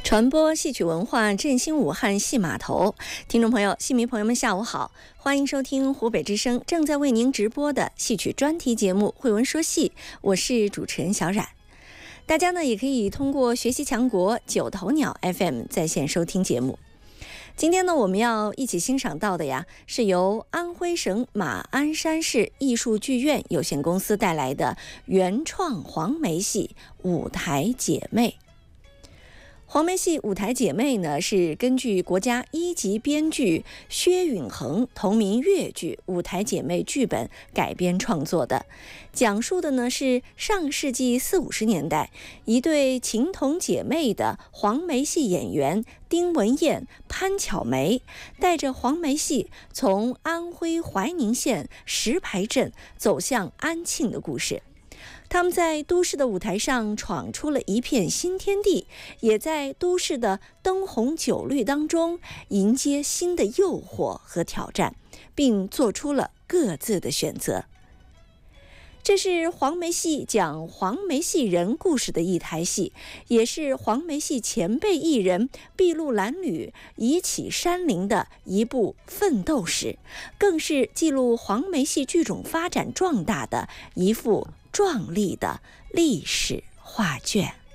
传播戏曲文化，振兴武汉戏码头。听众朋友、戏迷朋友们，下午好，欢迎收听湖北之声正在为您直播的戏曲专题节目《慧文说戏》，我是主持人小冉。大家呢也可以通过学习强国九头鸟 FM 在线收听节目。今天呢，我们要一起欣赏到的呀，是由安徽省马鞍山市艺术剧院有限公司带来的原创黄梅戏《舞台姐妹》。黄梅戏《舞台姐妹》呢，是根据国家一级编剧薛允恒同名粤剧《舞台姐妹》剧本改编创作的，讲述的呢是上世纪40、50年代一对情同姐妹的黄梅戏演员丁文燕、潘巧梅带着黄梅戏从安徽怀宁县石牌镇走向安庆的故事。他们在都市的舞台上闯出了一片新天地，也在都市的灯红酒绿当中迎接新的诱惑和挑战，并做出了各自的选择。这是黄梅戏讲黄梅戏人故事的一台戏，也是黄梅戏前辈艺人筚路蓝缕、移起山林的一部奋斗史，更是记录黄梅戏剧种发展壮大的一幅壮丽的历史画卷。